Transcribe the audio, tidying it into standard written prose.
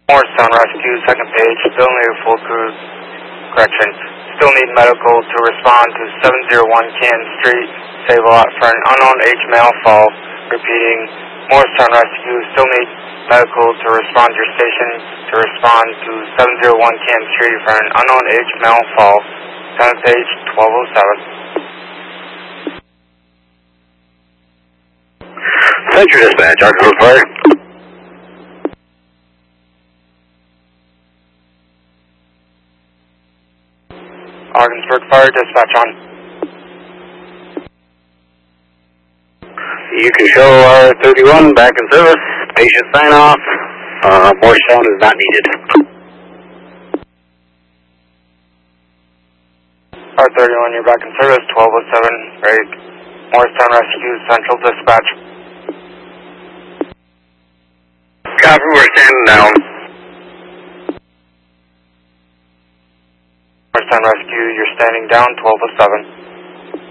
Morristown Rescue, second page, still need a full crew, correction, still need medical to respond to 701 Canton Street, save a lot for an unknown age male fall. Repeating, Morristown Rescue, still need medical to respond to your station to respond to 701 Canton Street for an unknown age male fall. Second page, 1207. Central Dispatch, Arkansas Fire. Ogdensburg Fire, dispatch on. You can show R31 back in service. Patient sign off. Morristown is not needed. R31, you're back in service, 1207, great. Morristown Rescue, Central Dispatch. Copy, we're standing down. Morristown Rescue, you're standing down, 1207.